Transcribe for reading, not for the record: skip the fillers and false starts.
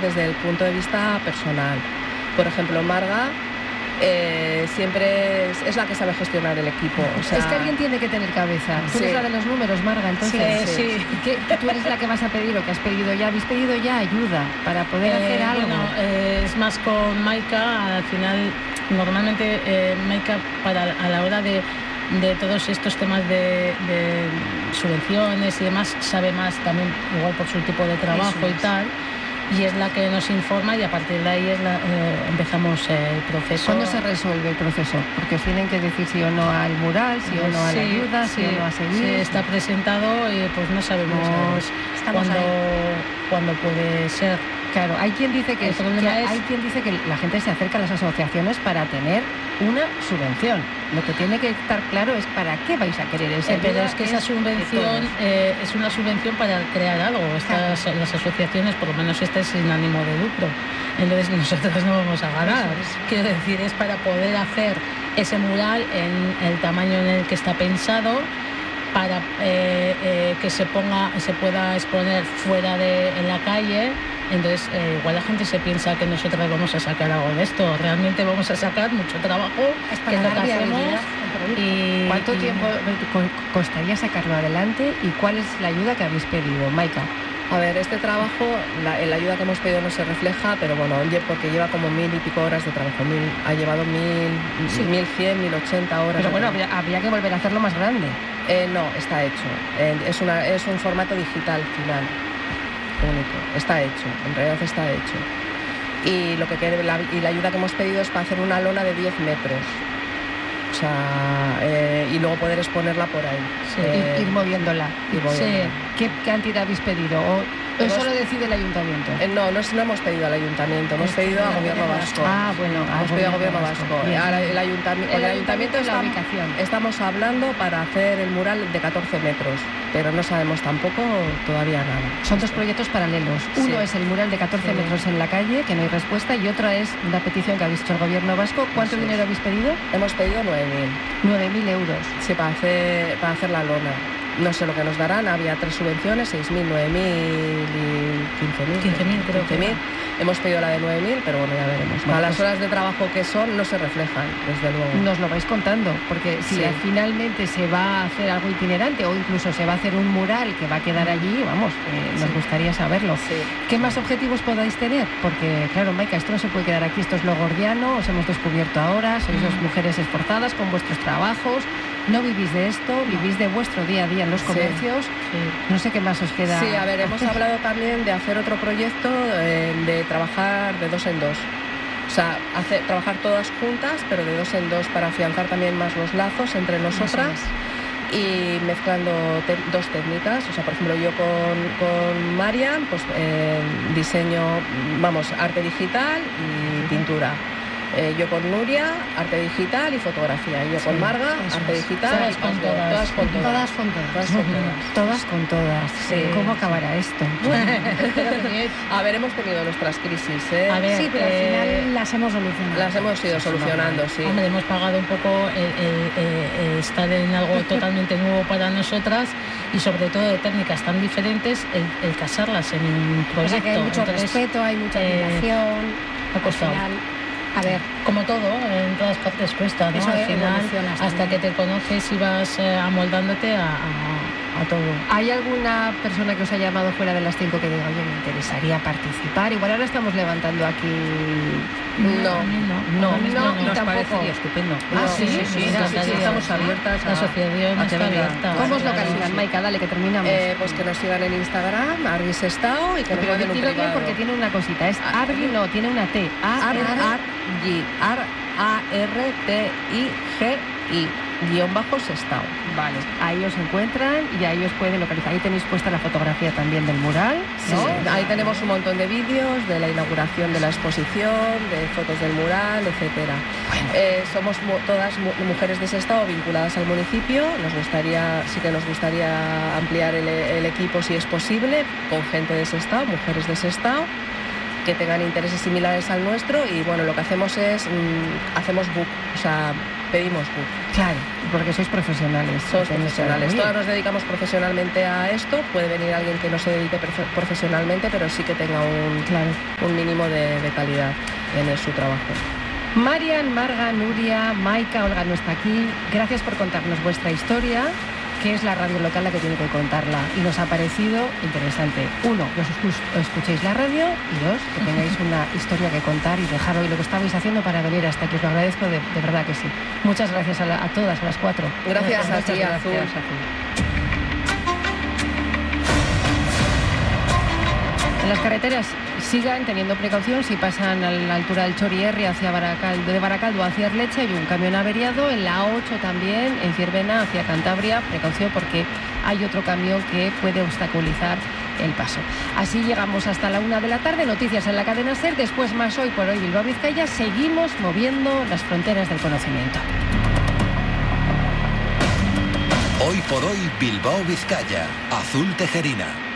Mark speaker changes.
Speaker 1: desde el punto de vista personal. Por ejemplo, Marga siempre es la que sabe gestionar el equipo. O sea,
Speaker 2: es que alguien tiene que tener cabeza. Tú eres la de los números, Marga, entonces.
Speaker 3: Sí.
Speaker 2: ¿Que tú eres la que vas a pedir o que has pedido ya? ¿Habéis pedido ya ayuda para poder hacer algo?
Speaker 3: Bueno, es más con Maika. Al final, normalmente Maika, a la hora de todos estos temas de subvenciones y demás, sabe más también, igual por su tipo de trabajo y tal. Y es la que nos informa y a partir de ahí empezamos el proceso.
Speaker 2: ¿Cuándo se resuelve el proceso? Porque os tienen que decir sí o no al mural, sí o no a la ayuda, sí o no a seguir.
Speaker 3: Sí, está presentado y pues no sabemos cuándo puede ser.
Speaker 2: Claro, hay quien dice que la gente se acerca a las asociaciones para tener una subvención. Lo que tiene que estar claro es para qué vais a querer esa ayuda.
Speaker 3: Pero es que esa subvención es una subvención para crear algo. Las asociaciones, por lo menos esta, es sin ánimo de lucro. Entonces nosotros no vamos a ganar. Quiero decir, es para poder hacer ese mural en el tamaño en el que está pensado, para que se pueda exponer fuera en la calle. Entonces igual la gente se piensa que nosotros vamos a sacar algo de esto. Realmente vamos a sacar mucho trabajo, que es lo que hacemos.
Speaker 2: ¿Cuánto tiempo costaría sacarlo adelante y cuál es la ayuda que habéis pedido, Maika?
Speaker 1: A ver, este trabajo, la ayuda que hemos pedido no se refleja, pero bueno, porque lleva como 1000 y pico horas de trabajo. Ha llevado 1100, 1080 horas.
Speaker 2: Pero bueno, habría que volver a hacerlo más grande.
Speaker 1: No, está hecho. Es un formato digital final, único. Está hecho, en realidad está hecho. Y la ayuda que hemos pedido es para hacer una lona de 10 metros. O sea, y luego poder exponerla por ahí.
Speaker 2: Ir moviéndola.
Speaker 1: Sí.
Speaker 2: ¿Qué cantidad habéis pedido? ¿O eso lo decide el ayuntamiento?
Speaker 1: No hemos pedido al ayuntamiento, hemos pedido al gobierno vasco. Hemos pedido al gobierno vasco. Ahora el ayuntamiento
Speaker 2: la ubicación.
Speaker 1: Estamos hablando para hacer el mural de 14 metros, pero no sabemos tampoco todavía nada.
Speaker 2: Son dos proyectos paralelos. Uno es el mural de 14 metros en la calle, que no hay respuesta, y otra es una petición que habéis hecho al gobierno vasco. ¿Cuánto dinero habéis pedido?
Speaker 1: Hemos pedido 9.000.
Speaker 2: 9.000 euros.
Speaker 1: Sí, para hacer la lona. No sé lo que nos darán, había 3 subvenciones, 6.000, 9.000 y 15.000. 15.000. Hemos pedido la de 9.000, pero bueno, ya veremos. Para las horas de trabajo que son, no se reflejan, desde luego.
Speaker 2: Nos lo vais contando, porque si finalmente se va a hacer algo itinerante o incluso se va a hacer un mural que va a quedar allí, vamos, nos gustaría saberlo. Sí. ¿Qué más objetivos podáis tener? Porque, claro, Maika, esto no se puede quedar aquí, esto es lo gordiano, os hemos descubierto ahora, sois dos mujeres esforzadas con vuestros trabajos. No vivís de esto, vivís de vuestro día a día en los comercios. Sí. No sé qué más os queda.
Speaker 1: Sí, a ver, hemos hablado también de hacer otro proyecto de trabajar de 2 en 2. O sea, trabajar todas juntas, pero de 2 en 2 para afianzar también más los lazos entre nosotras y mezclando dos técnicas. O sea, por ejemplo, yo con Marian, pues diseño, arte digital y pintura. Yo con Nuria, arte digital y fotografía. Y yo con Marga, arte digital y todas con todas.
Speaker 2: Sí. ¿Cómo acabará esto?
Speaker 1: A ver, hemos tenido nuestras crisis,
Speaker 4: A ver, sí, pero al final las hemos solucionado.
Speaker 1: Las hemos ido solucionando, sí.
Speaker 3: Hombre, hemos pagado un poco estar en algo totalmente nuevo para nosotras y sobre todo de técnicas tan diferentes, el casarlas en un proyecto.
Speaker 4: O sea que hay mucho respeto, hay mucha admiración.
Speaker 3: Ha costado.
Speaker 4: A ver,
Speaker 3: como todo, en todas partes cuesta, ¿no?
Speaker 4: Eso
Speaker 3: al final, hasta
Speaker 4: también.
Speaker 3: que te conoces y vas amoldándote a todo.
Speaker 2: ¿Hay alguna persona que os ha llamado fuera de las 5 que diga, oye, me interesaría participar? Igual ahora estamos levantando aquí...
Speaker 1: No,
Speaker 5: nos parecería estupendo.
Speaker 2: Sí,
Speaker 5: estamos abiertas
Speaker 3: la asociación está abierta.
Speaker 2: ¿Cómo os localizan, Maika? Dale, que terminamos.
Speaker 1: Pues que nos sigan en Instagram, Argisestao, y que nos manden un privado.
Speaker 2: Bien porque tiene una cosita, es Argi, no, tiene una T. ARTIGI _Sestao. Vale, ahí os encuentran y ahí os pueden localizar. Ahí tenéis puesta la fotografía también del mural, ¿no?
Speaker 1: Sí, ahí tenemos un montón de vídeos de la inauguración de la exposición, de fotos del mural, etcétera. Bueno. Somos todas mujeres de Sestao vinculadas al municipio. Sí que nos gustaría ampliar el equipo si es posible, con gente de Sestao, mujeres de Sestao. que tengan intereses similares al nuestro, y bueno, lo que hacemos es hacemos book, o sea, pedimos book.
Speaker 2: Claro, porque sois profesionales.
Speaker 1: Somos profesionales, todas nos dedicamos profesionalmente a esto. Puede venir alguien que no se dedique profesionalmente, pero sí que tenga un mínimo de calidad en su trabajo.
Speaker 2: Marian, Marga, Nuria, Maika, Olga no está aquí. Gracias por contarnos vuestra historia, que es la radio local la que tiene que contarla. Y nos ha parecido interesante. 1, que os escuchéis la radio, y 2, que tengáis una historia que contar y dejar hoy lo que estabais haciendo para venir hasta aquí. Os lo agradezco de verdad que sí. Muchas gracias a todas, a las 4.
Speaker 1: Gracias a ti,
Speaker 2: Azul. En las carreteras sigan teniendo precaución si pasan a la altura del Chorierri hacia Baracaldo, de Baracaldo hacia Arlecha, hay un camión averiado. En la 8 también, en Ciervena hacia Cantabria, precaución porque hay otro camión que puede obstaculizar el paso. Así llegamos hasta la 1 de la tarde, noticias en la cadena SER, después más Hoy por Hoy Bilbao Vizcaya. Seguimos moviendo las fronteras del conocimiento.
Speaker 6: Hoy por Hoy Bilbao Vizcaya, Azul Tejerina.